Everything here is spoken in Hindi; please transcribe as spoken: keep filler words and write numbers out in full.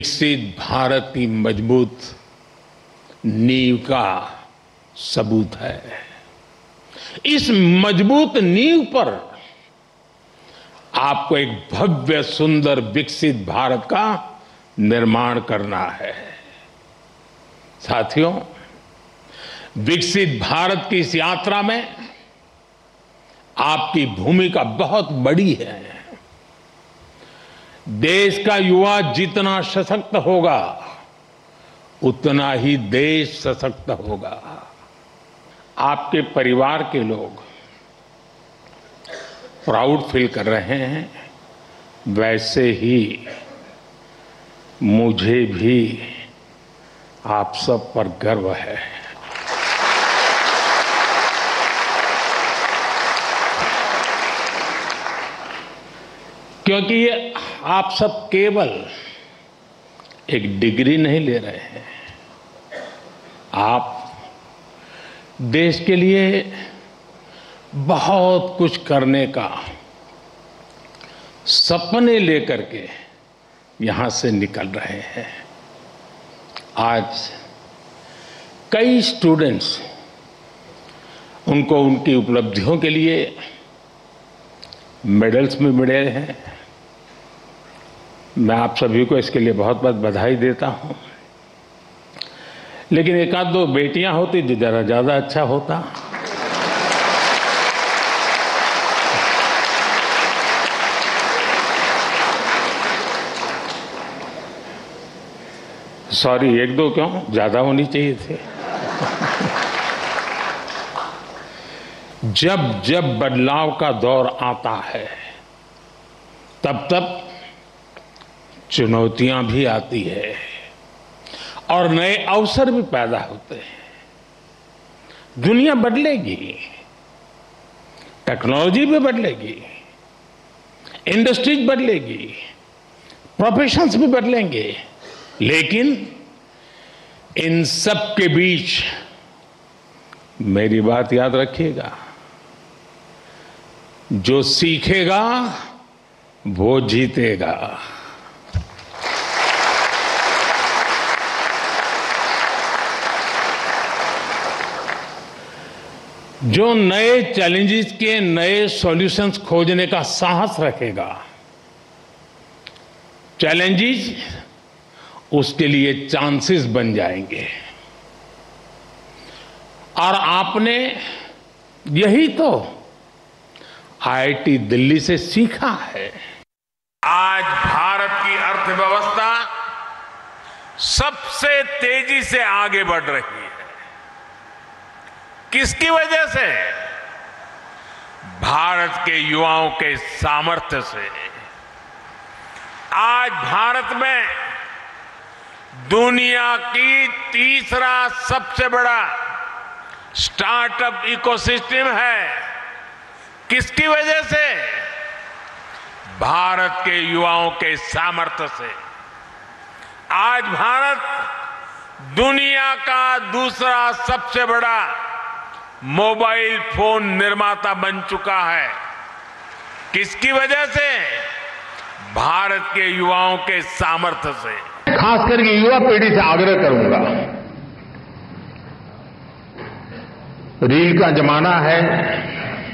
विकसित भारत की मजबूत नींव का सबूत है। इस मजबूत नींव पर आपको एक भव्य सुंदर विकसित भारत का निर्माण करना है। साथियों, विकसित भारत की इस यात्रा में आपकी भूमिका बहुत बड़ी है। देश का युवा जितना सशक्त होगा उतना ही देश सशक्त होगा। आपके परिवार के लोग प्राउड फील कर रहे हैं, वैसे ही मुझे भी आप सब पर गर्व है। क्योंकि ये आप सब केवल एक डिग्री नहीं ले रहे हैं, आप देश के लिए बहुत कुछ करने का सपने लेकर के यहां से निकल रहे हैं। आज कई स्टूडेंट्स उनको उनकी उपलब्धियों के लिए मेडल्स में मिले हैं। मैं आप सभी को इसके लिए बहुत बहुत बधाई देता हूं। लेकिन एक आध दो बेटियां होती जो जरा ज्यादा अच्छा होता। सॉरी, एक दो क्यों, ज्यादा होनी चाहिए थे। जब जब बदलाव का दौर आता है तब तब चुनौतियां भी आती है और नए अवसर भी पैदा होते हैं। दुनिया बदलेगी, टेक्नोलॉजी भी बदलेगी, इंडस्ट्रीज बदलेगी, प्रोफेशंस भी बदलेंगे, लेकिन इन सब के बीच मेरी बात याद रखिएगा, जो सीखेगा वो जीतेगा। जो नए चैलेंजेस के नए सॉल्यूशंस खोजने का साहस रखेगा, चैलेंजेस उसके लिए चांसेस बन जाएंगे। और आपने यही तो आईआईटी दिल्ली से सीखा है। आज भारत की अर्थव्यवस्था सबसे तेजी से आगे बढ़ रही है। किसकी वजह से? भारत के युवाओं के सामर्थ्य से। आज भारत में दुनिया की तीसरा सबसे बड़ा स्टार्टअप इकोसिस्टम है। किसकी वजह से? भारत के युवाओं के सामर्थ्य से। आज भारत दुनिया का दूसरा सबसे बड़ा मोबाइल फोन निर्माता बन चुका है। किसकी वजह से? भारत के युवाओं के सामर्थ्य से। खास करके युवा पीढ़ी से आग्रह करूंगा, रील का जमाना है,